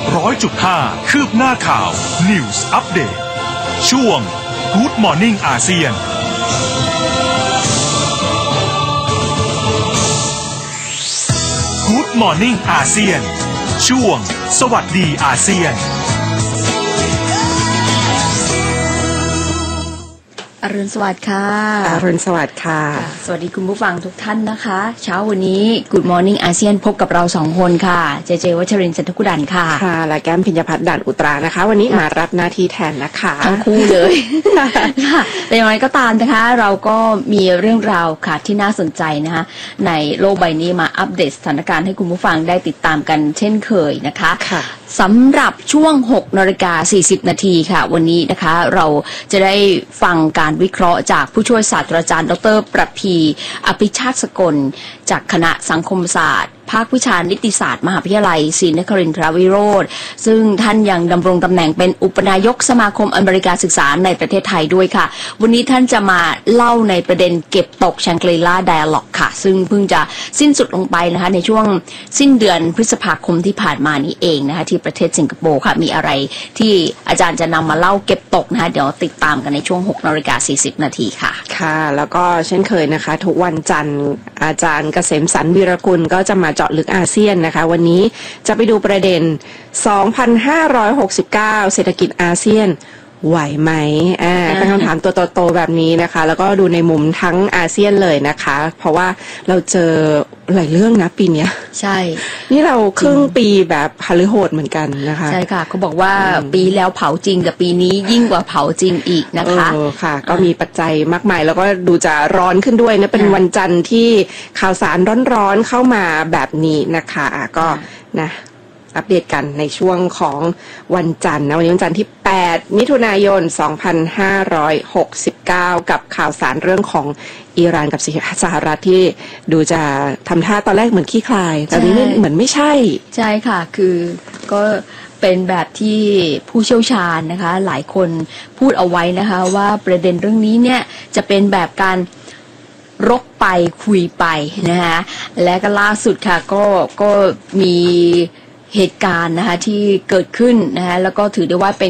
100.5 คืบหน้าข่าว News Update ช่วง Good Morning อาเซียนGood Morning อาเซียนช่วงสวัสดีอาเซียนอรุณสวัสดิ์ค่ะอรุณสวัสดิ์ค่ะสวัสดีคุณผู้ฟังทุกท่านนะคะเช้าวันนี้ Good Morning อาเซียนพบกับเรา2คนค่ะเจเจวัชรินทร์ จันทกุดันค่ะค่ะและแก้มพิญญพัฒน์ด่านอุตรานะคะวันนี้มารับหน้าที่แทนนะคะทั้งคู่เลยค่ะแต่อย่างไรก็ตามนะคะเราก็มีเรื่องราวค่ะที่น่าสนใจนะคะในโลกใบนี้มาอัปเดตสถานการณ์ให้คุณผู้ฟังได้ติดตามกันเช่นเคยนะคะสำหรับช่วง 6:40 นาทีค่ะวันนี้นะคะเราจะได้ฟังการวิเคราะห์จากผู้ช่วยศาสตราจารย์ดร.ประภีอภิชาติสกลจากคณะสังคมศาสตร์ภาควิชานิติศาสตร์มหาวิทยาลัยศรีนครินทรวิโรธซึ่งท่านยังดำรงตำแหน่งเป็นอุปนายกสมาคมอเมริกาศึกษาในประเทศไทยด้วยค่ะวันนี้ท่านจะมาเล่าในประเด็นเก็บตกแชงกรีลาไดอะล็อกค่ะซึ่งเพิ่งจะสิ้นสุดลงไปนะคะในช่วงสิ้นเดือนพฤษภาคมที่ผ่านมานี้เองนะคะที่ประเทศสิงคโปร์ค่ะมีอะไรที่อาจารย์จะนำมาเล่าเก็บตกนะคะเดี๋ยวติดตามกันในช่วง 6:40 นาทีค่ะค่ะแล้วก็เช่นเคยนะคะทุกวันจันทร์อาจารย์เกษมสันต์วีรกุลก็จะมาเจาะลึกอาเซียนนะคะวันนี้จะไปดูประเด็น 2,569 เศรษฐกิจอาเซียนไหวไหมเป็นคำถามตัวโตๆแบบนี้นะคะแล้วก็ดูในมุมทั้งอาเซียนเลยนะคะเพราะว่าเราเจอหลายเรื่องนะปีนี้ใช่นี่เราครึ่งปีแบบฮาลือโหดเหมือนกันนะคะใช่ค่ะเขาบอกว่าปีแล้วเผาจริงแต่ปีนี้ยิ่งกว่าเผาจริงอีกนะคะค่ะก็มีปัจจัยมากมายแล้วก็ดูจะร้อนขึ้นด้วยนะเป็นวันจันทร์ที่ข่าวสารร้อนๆเข้ามาแบบนี้นะคะก็นะอัปเดตกันในช่วงของวันจันทร์นะวันนี้วันจันทร์ที่8มิถุนายน2569กับข่าวสารเรื่องของอิหร่านกับสหรัฐที่ดูจะทำท่าตอนแรกเหมือนขี้คลายแต่นี้เหมือนไม่ใช่ใช่ค่ะคือก็เป็นแบบที่ผู้เชี่ยวชาญนะคะหลายคนพูดเอาไว้นะคะว่าประเด็นเรื่องนี้เนี่ยจะเป็นแบบการรกไปคุยไปนะคะและก็ล่าสุดค่ะก็มีเหตุการณ์นะคะที่เกิดขึ้นนะคะแล้วก็ถือได้ว่าเป็น